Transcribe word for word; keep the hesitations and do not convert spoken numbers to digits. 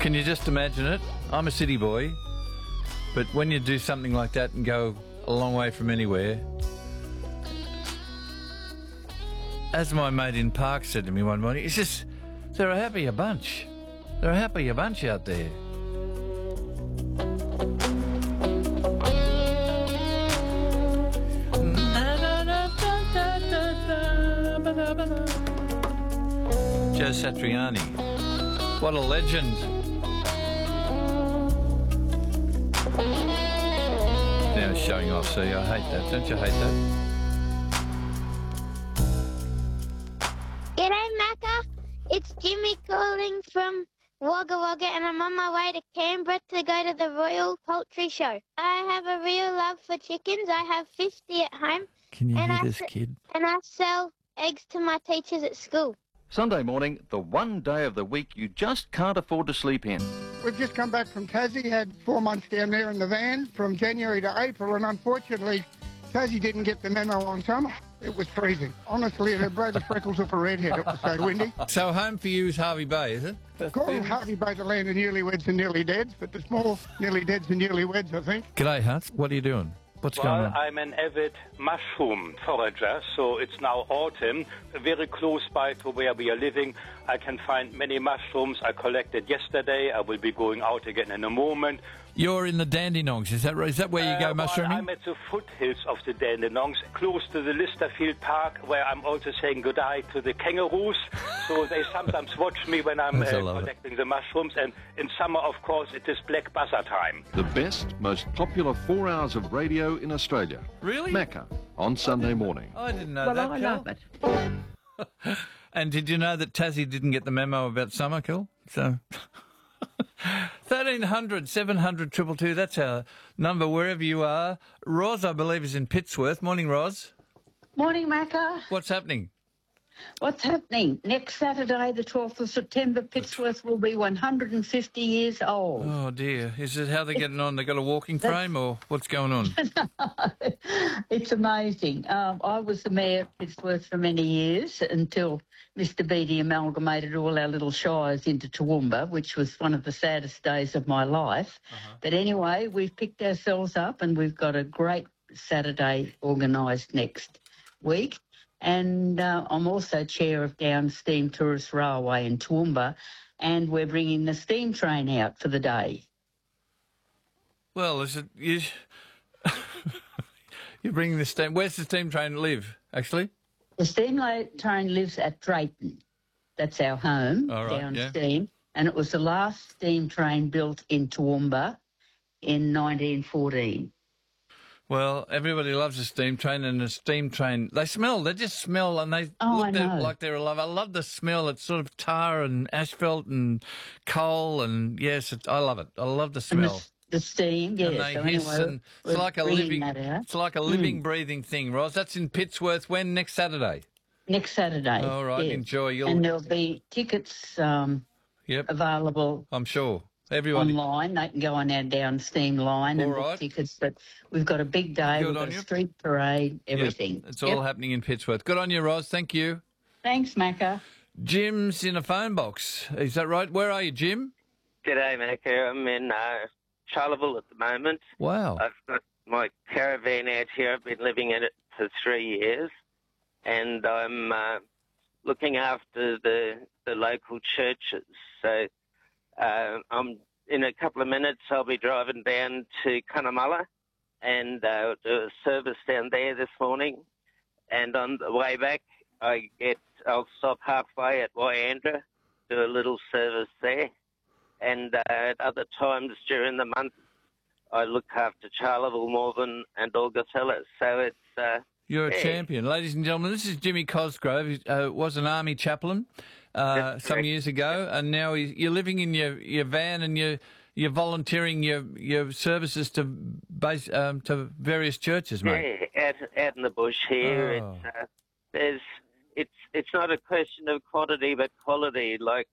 Can you just imagine it? I'm a city boy, but when you do something like that and go a long way from anywhere, as my mate in Park said to me one morning, it's just, they're a happier bunch. They're a happier bunch out there. Joe Satriani. What a legend. Now it's showing off, see, I hate that. Don't you hate that? G'day, Macca. It's Jimmy calling from Wagga Wagga, and I'm on my way to Canberra to go to the Royal Poultry Show. I have a real love for chickens. I have fifty at home. Can you and hear I this s- kid? And I sell eggs to my teachers at school. Sunday morning, the one day of the week you just can't afford to sleep in. We've just come back from Tassie, had four months down there in the van from January to April, and unfortunately, Tassie didn't get the memo on summer. It was freezing. Honestly, it broke the freckles off a redhead. It was so windy. So home for you is Harvey Bay, is it? Call Harvey Bay the land of newlyweds and nearly deads, but the small nearly deads and newlyweds, I think. G'day, Hunt. What are you doing? What's well, going on? I'm an avid mushroom forager, so it's now autumn. Very close by to where we are living, I can find many mushrooms I collected yesterday. I will be going out again in a moment. You're in the Dandenongs, is that right? Is that where you go Uh, mushrooming? Well, I'm at the foothills of the Dandenongs, close to the Listerfield Park, where I'm also saying goodbye to the kangaroos. So they sometimes watch me when I'm uh, Yes, I love it. collecting the mushrooms. And in summer, of course, it is black buzzer time. The best, most popular four hours of radio in Australia. Really? Macca, on Sunday morning. I didn't know Well, that, I Kel. love it. And did you know that Tassie didn't get the memo about summer, Kel? So... thirteen hundred, seven hundred, two two two, that's our number wherever you are. Roz, I believe, is in Pittsworth. Morning, Roz. Morning, Macca. What's happening? What's happening? Next Saturday, the twelfth of September, Pittsworth will be one hundred fifty years old. Oh, dear. Is it how they're getting on? They got a walking frame or what's going on? It's amazing. Um, I was the mayor of Pittsworth for many years until Mister Beattie amalgamated all our little shires into Toowoomba, which was one of the saddest days of my life. Uh-huh. But anyway, we've picked ourselves up and we've got a great Saturday organised next week. And uh, I'm also chair of Down Steam Tourist Railway in Toowoomba, and we're bringing the steam train out for the day. Well, is it... You, you're bringing the steam... Where's the steam train live, actually? The steam la- train lives at Drayton. That's our home, All right, Down yeah. Steam. And it was the last steam train built in Toowoomba in nineteen fourteen. Well, everybody loves a steam train, and a steam train... They smell. They just smell, and they Oh, look I there know. like they're alive. I love the smell. It's sort of tar and asphalt and coal, and yes, it, I love it. I love the And smell. the, the steam, yeah. And they so hiss, anyway, and it's we're like a bringing living, that out. it's like a living, breathing thing, Roz. That's in Pittsworth. When? Next Saturday. Next Saturday. All right, yes. enjoy. You'll, And there'll be tickets um, yep, available I'm sure. Everybody. online. They can go on our Down Steam line and All book right. tickets. But we've got a big day. Good we've got on a you. street parade, Yep, everything. it's all Yep. happening in Pittsworth. Good on you, Roz. Thank you. Thanks, Macca. Jim's in a phone box. Is that right? Where are you, Jim? G'day, Macca. I'm in uh, Charleville at the moment. Wow. I've got my caravan out here. I've been living in it for three years, and I'm uh, looking after the the local churches. So uh, I'm in a couple of minutes. I'll be driving down to Cunnamulla and uh, do a service down there this morning. And on the way back, I get I'll stop halfway at Wyandra, do a little service there. And uh, at other times during the month, I look after Charleville, Morven and Augustella. So it's... Uh, You're a yeah. champion. Ladies and gentlemen, this is Jimmy Cosgrove. He uh, was an army chaplain uh, That's some correct. years ago, and now he's, you're living in your, your van and you're, you're volunteering your your services to base um, to various churches, mate. Yeah, out, out in the bush here, Oh. it's uh, there's it's it's not a question of quantity but quality. Like